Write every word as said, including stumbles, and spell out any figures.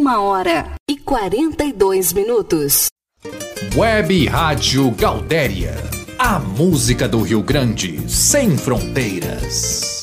Uma hora e quarenta e dois minutos. Web Rádio Gaudéria. A música do Rio Grande, sem fronteiras.